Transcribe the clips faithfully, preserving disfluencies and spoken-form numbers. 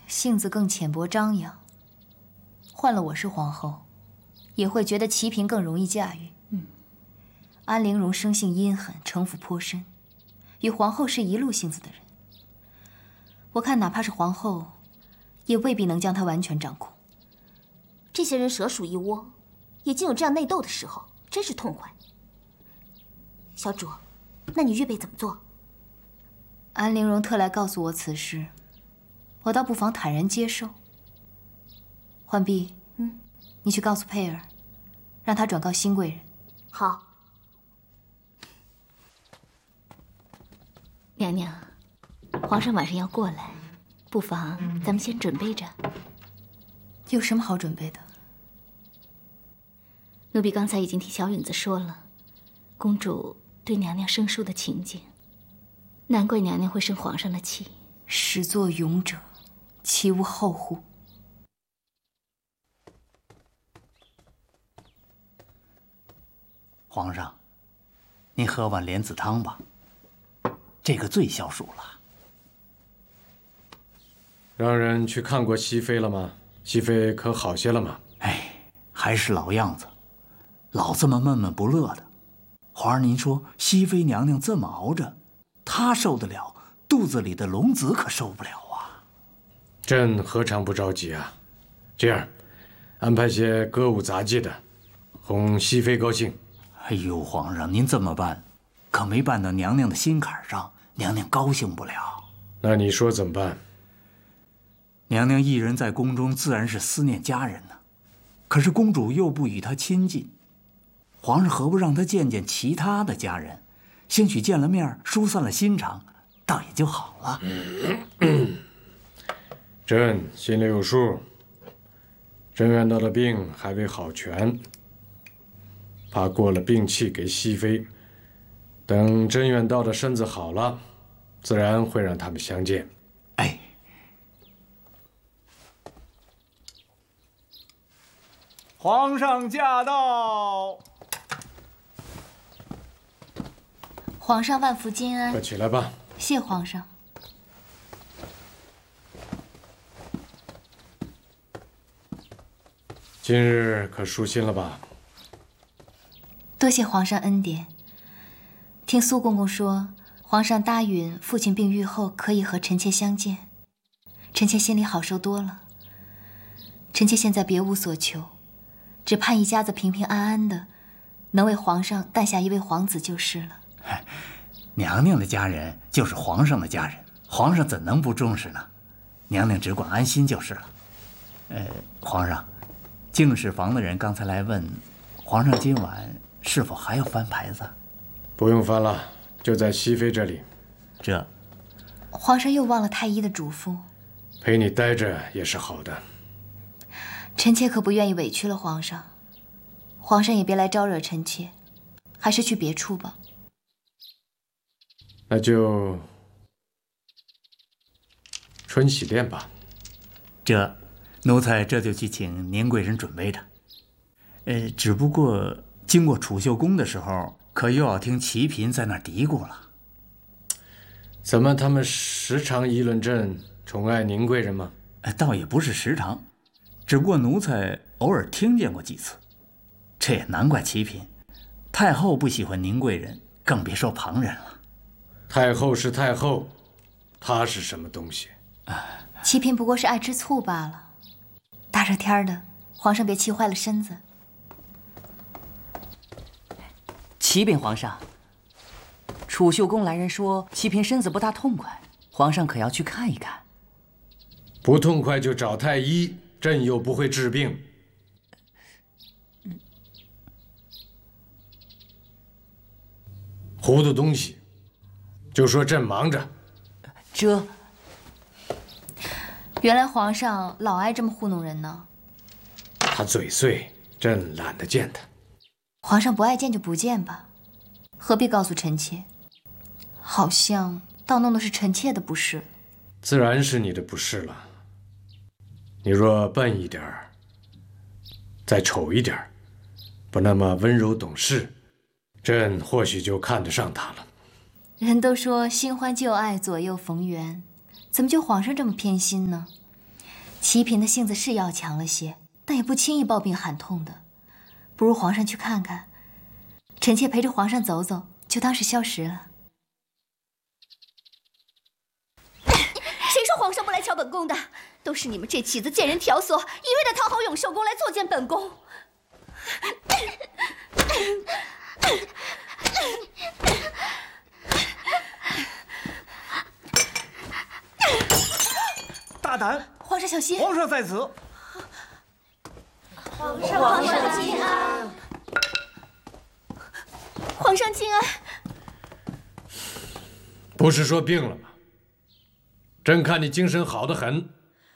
性子更浅薄张扬。换了我是皇后，也会觉得齐嫔更容易驾驭。 嗯， 安陵容生性阴狠，城府颇深，与皇后是一路性子的人。我看哪怕是皇后，也未必能将她完全掌控。 这些人蛇鼠一窝，也竟有这样内斗的时候，真是痛快。小主，那你预备怎么做？ 安陵容特来告诉我此事，我倒不妨坦然接受。浣碧， 嗯， 你去告诉佩儿，让她转告新贵人。 好。 娘娘，皇上晚上要过来，不妨咱们先准备着。 有什么好准备的？ 奴婢刚才已经替小允子说了，公主对娘娘生疏的情景，难怪娘娘会生皇上的气。 始作俑者，其无后乎？ 皇上，您喝碗莲子汤吧，这个最消暑了。 让人去看过熹妃了吗？熹妃可好些了吗？ 哎，还是老样子，老这么闷闷不乐的。皇上，您说熹妃娘娘这么熬着，她受得了，肚子里的龙子可受不了啊。 朕何尝不着急啊？这样，安排些歌舞杂技的，哄熹妃高兴。 哎呦，皇上，您这么办，可没办到娘娘的心坎上，娘娘高兴不了。 那你说怎么办？ 娘娘一人在宫中，自然是思念家人呢。可是公主又不与她亲近，皇上何不让她见见其他的家人？兴许见了面，疏散了心肠，倒也就好了。 朕心里有数。甄远道的病还未好全，怕过了病气给熹妃。等甄远道的身子好了，自然会让他们相见。 哎。皇上驾到！ 皇上万福金安。 快起来吧。 谢皇上。 今日可舒心了吧？ 多谢皇上恩典。听苏公公说，皇上答允父亲病愈后可以和臣妾相见，臣妾心里好受多了。臣妾现在别无所求，只盼一家子平平安安的，能为皇上诞下一位皇子就是了。 娘娘的家人就是皇上的家人，皇上怎能不重视呢？娘娘只管安心就是了。呃，皇上，净室房的人刚才来问，皇上今晚是否还要翻牌子？ 不用翻了，就在熹妃这里。 这， 皇上又忘了太医的嘱咐。 陪你待着也是好的。 臣妾可不愿意委屈了皇上，皇上也别来招惹臣妾，还是去别处吧。 那就春喜殿吧。 这，奴才这就去请宁贵人准备着。呃，只不过经过储秀宫的时候，可又要听齐嫔在那儿嘀咕了。 怎么他们时常议论朕宠爱宁贵人吗？ 倒也不是时常，只不过奴才偶尔听见过几次。这也难怪齐嫔，太后不喜欢宁贵人，更别说旁人了。 太后是太后，她是什么东西？ 齐嫔不过是爱吃醋罢了。大热天的，皇上别气坏了身子。 启禀皇上，储秀宫来人说齐嫔身子不大痛快，皇上可要去看一看。 不痛快就找太医，朕又不会治病。糊涂东西，就说朕忙着。 这， 原来皇上老爱这么糊弄人呢。 他嘴碎，朕懒得见他。 皇上不爱见就不见吧，何必告诉臣妾？好像倒弄的是臣妾的不是。 自然是你的不是了。你若笨一点儿，再丑一点儿，不那么温柔懂事，朕或许就看得上他了。 人都说新欢旧爱左右逢源，怎么就皇上这么偏心呢？ 齐嫔的性子是要强了些，但也不轻易抱病喊痛的。不如皇上去看看，臣妾陪着皇上走走，就当是消食了。 谁说皇上不来瞧本宫的？都是你们这起子见人挑唆，一味的讨好永寿宫来作践本宫。 大胆！ 皇上小心！ 皇上在此。 皇上，皇上请安。皇上请安。 不是说病了吗？朕看你精神好得很。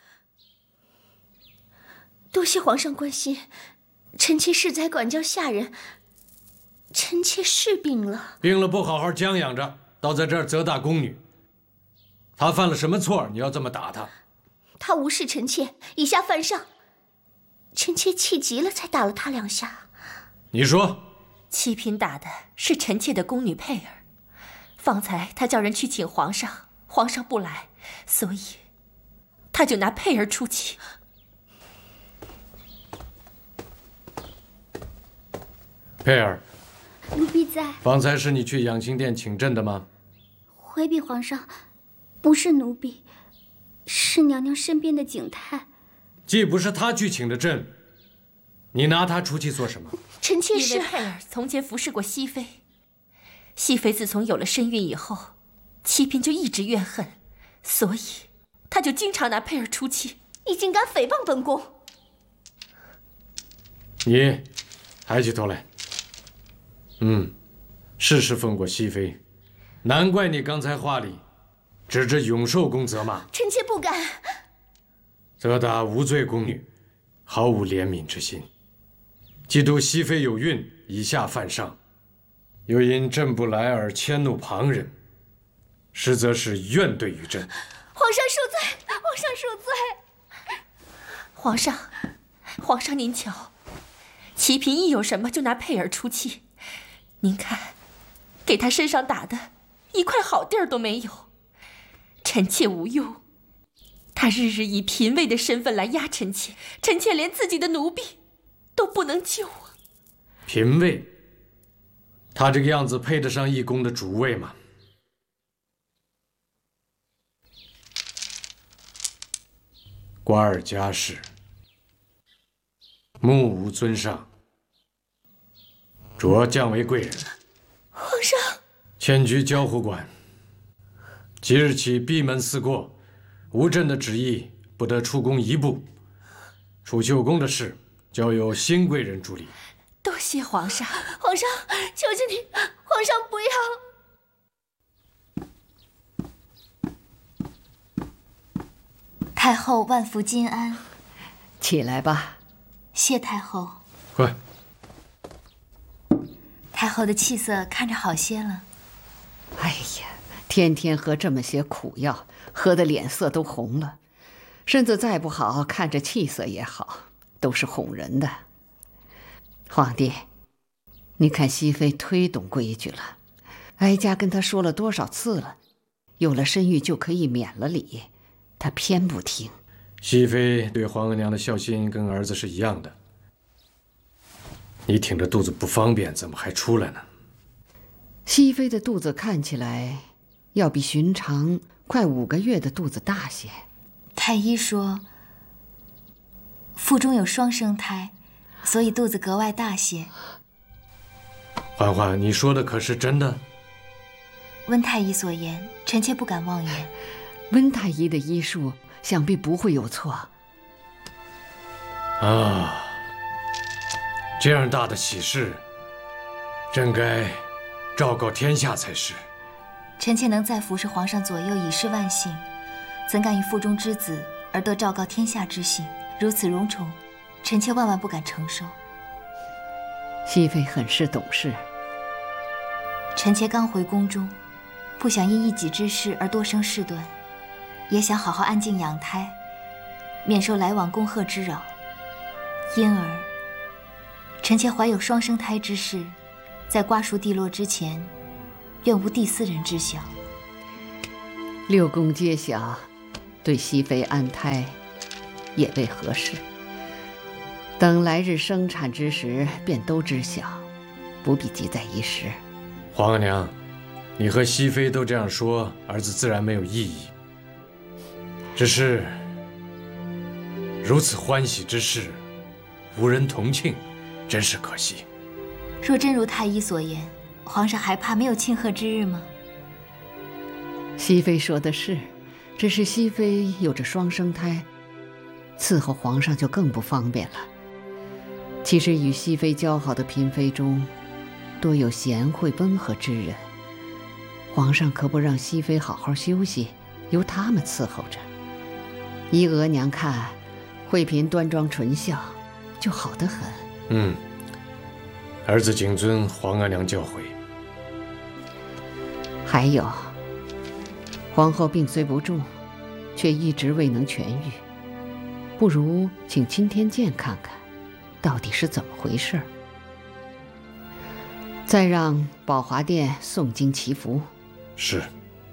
多谢皇上关心，臣妾是在管教下人。臣妾是病了， 病了不好好将养着，倒在这儿责打宫女。她犯了什么错？你要这么打她？ 他无视臣妾，以下犯上。臣妾气急了，才打了他两下。 你说， 齐嫔打的是臣妾的宫女佩儿，方才他叫人去请皇上，皇上不来，所以他就拿佩儿出气。 佩儿， 奴婢在。 方才是你去养心殿请朕的吗？ 回禀皇上，不是奴婢，是娘娘身边的景泰。 既不是他去请的朕，你拿他出气做什么？ 臣妾是因为佩儿从前服侍过熹妃，熹妃自从有了身孕以后，齐嫔就一直怨恨，所以他就经常拿佩儿出气。 你竟敢诽谤本宫！ 你抬起头来。嗯，是侍奉过熹妃，难怪你刚才话里指着永寿宫责骂。 臣妾不敢。 责打无罪宫女，毫无怜悯之心，嫉妒熹妃有孕，以下犯上，又因朕不来而迁怒旁人，实则是怨对于朕。 皇上恕罪，皇上恕罪。 皇上，皇上您瞧，齐嫔一有什么就拿佩儿出气，您看，给他身上打的一块好地儿都没有。臣妾无忧。他日日以嫔尉的身份来压臣妾，臣妾连自己的奴婢都不能救啊！ 嫔尉，他这个样子配得上一宫的主位吗？瓜尔佳氏，目无尊上，擢降为贵人。 皇上， 迁居交湖馆，即日起闭门思过。无朕的旨意，不得出宫一步。储秀宫的事，交由新贵人主理。 多谢皇上， 皇上，求求你，皇上不要。太后万福金安。 起来吧。 谢太后。 快。 太后的气色看着好些了。 哎呀，天天喝这么些苦药。喝得脸色都红了，身子再不好，看着气色也好，都是哄人的。皇帝，你看熹妃忒懂规矩了，哀家跟她说了多少次了，有了身孕就可以免了礼，她偏不听。 熹妃对皇额娘的孝心跟儿子是一样的，你挺着肚子不方便，怎么还出来呢？ 熹妃的肚子看起来要比寻常快五个月的肚子大些。 太医说，腹中有双生胎，所以肚子格外大些。 嬛嬛，你说的可是真的？ 温太医所言，臣妾不敢妄言。 温太医的医术想必不会有错。 啊，这样大的喜事，朕该昭告天下才是。 臣妾能在服侍皇上左右，已是万幸，怎敢以腹中之子而得昭告天下之幸？如此荣宠，臣妾万万不敢承受。 熹妃很是懂事。 臣妾刚回宫中，不想因一己之事而多生事端，也想好好安静养胎，免受来往恭贺之扰。因而，臣妾怀有双生胎之事，在瓜熟蒂落之前，愿无第四人知晓。 六宫皆晓，对熹妃安胎也未合适。等来日生产之时，便都知晓，不必急在一时。 皇额娘，你和熹妃都这样说，儿子自然没有异议。只是如此欢喜之事，无人同庆，真是可惜。 若真如太医所言，皇上还怕没有庆贺之日吗？ 熹妃说的是，只是熹妃有着双生胎，伺候皇上就更不方便了。其实与熹妃交好的嫔妃中，多有贤惠温和之人。皇上可不让熹妃好好休息，由他们伺候着。依额娘看，惠嫔端庄纯孝，就好得很。 嗯，儿子谨遵皇额娘教诲。 还有，皇后病虽不重，却一直未能痊愈，不如请钦天监看看，到底是怎么回事。再让宝华殿诵经祈福。 是。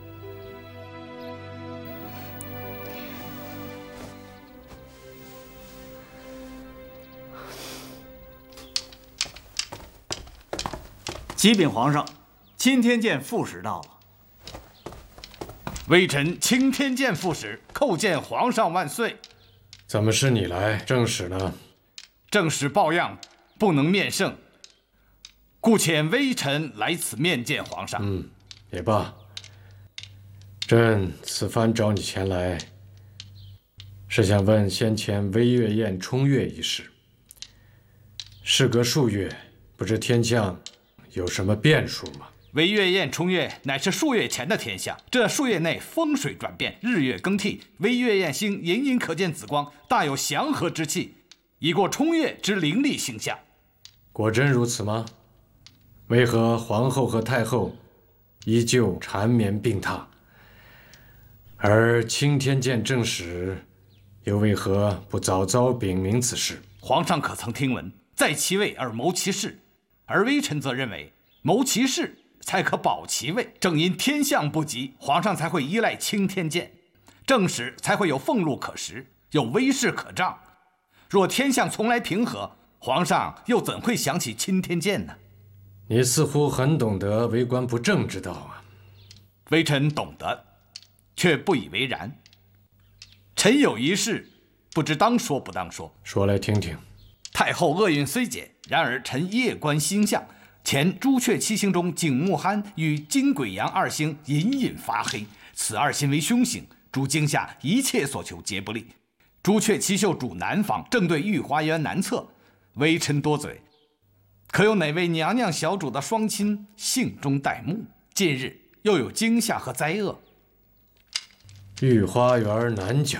启禀皇上，钦天监副使到了。微臣钦天监副使叩见皇上万岁。 怎么是你来？正使呢？ 正使抱恙，不能面圣，故遣微臣来此面见皇上。 嗯，也罢。朕此番找你前来，是想问先前微月宴冲月一事。事隔数月，不知天象有什么变数吗？ 微月宴冲月乃是数月前的天象，这数月内风水转变，日月更替，微月宴星隐隐可见紫光，大有祥和之气，已过冲月之凌厉星象。 果真如此吗？为何皇后和太后依旧缠绵病榻，而钦天监正使又为何不早早禀明此事？ 皇上可曾听闻，在其位而谋其事，而微臣则认为谋其事才可保其位。正因天象不及，皇上才会依赖钦天监，正使才会有俸禄可食，有威势可仗。若天象从来平和，皇上又怎会想起钦天监呢？ 你似乎很懂得为官不正之道啊。 微臣懂得，却不以为然。臣有一事，不知当说不当说。 说来听听。 太后厄运虽减，然而臣夜观星象，前朱雀七星中景木憨与金鬼阳二星隐隐发黑，此二星为凶星，主惊吓一切所求皆不利。朱雀七宿主南方，正对御花园南侧。微臣多嘴，可有哪位娘娘小主的双亲幸中带木？近日又有惊吓和灾厄。 御花园南角，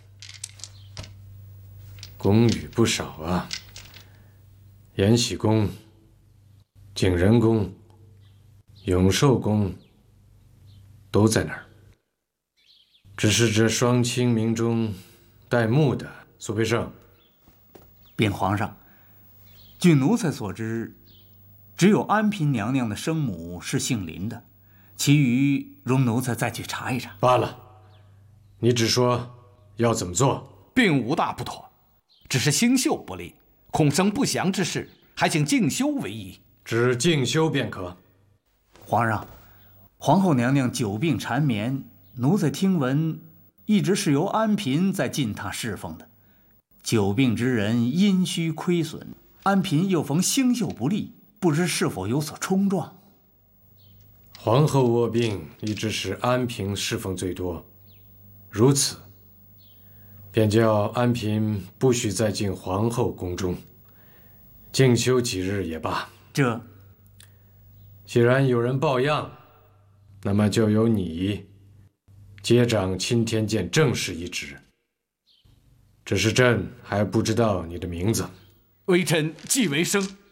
宫宇不少啊。延禧宫、景仁宫、永寿宫都在那儿。只是这双亲名中带木的，苏培盛。 禀皇上，据奴才所知，只有安嫔娘娘的生母是姓林的，其余容奴才再去查一查。 罢了，你只说要怎么做， 并无大不妥，只是星宿不利，恐生不祥之事，还请静修为宜。 只静修便可。 皇上，皇后娘娘久病缠绵，奴才听闻一直是由安嫔在进榻侍奉的。久病之人阴虚亏损，安嫔又逢星宿不利，不知是否有所冲撞。 皇后卧病，一直是安嫔侍奉最多，如此，便叫安嫔不许再进皇后宫中，静修几日也罢。 这， 既然有人抱恙，那么就由你接掌钦天监正室一职。只是朕还不知道你的名字。 微臣纪为生。